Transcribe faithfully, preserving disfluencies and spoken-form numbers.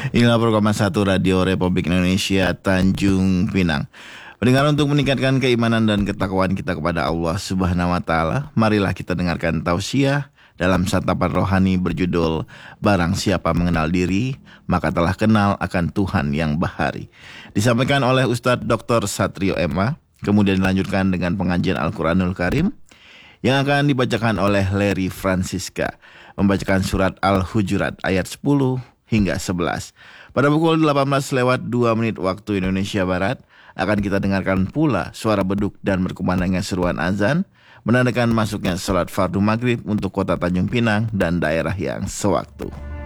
Inilah program satu Radio Republik Indonesia Tanjung Pinang. Pendengar, untuk meningkatkan keimanan dan ketakwaan kita kepada Allah Subhanahu wa taala, marilah kita dengarkan tausiah dalam santapan rohani berjudul Barang Siapa Mengenal Diri, maka telah kenal akan Tuhan yang bahari. Disampaikan oleh Ustadz doktor Satrio M A, kemudian dilanjutkan dengan pengajian Al-Quranul Karim yang akan dibacakan oleh Larry Francisca, membacakan surat Al-Hujurat ayat sepuluh hingga sebelas. Pada pukul delapan belas lewat dua menit waktu Indonesia Barat, akan kita dengarkan pula suara beduk dan berkumandangnya seruan azan, menandakan masuknya salat fardu maghrib untuk kota Tanjung Pinang dan daerah yang sewaktu.